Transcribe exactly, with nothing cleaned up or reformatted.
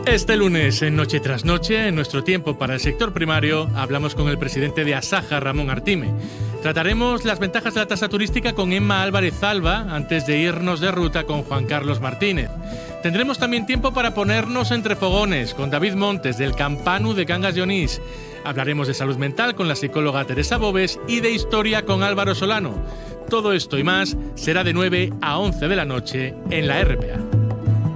Este lunes, en Noche tras Noche, en nuestro tiempo para el sector primario, hablamos con el presidente de Asaja, Ramón Artime. Trataremos las ventajas de la tasa turística con Emma Álvarez Alba, antes de irnos de ruta con Juan Carlos Martínez. Tendremos también tiempo para ponernos entre fogones con David Montes, del Campanu de Cangas de Onís. Hablaremos de salud mental con la psicóloga Teresa Bobes y de historia con Álvaro Solano. Todo esto y más será de nueve a once de la noche en la R P A.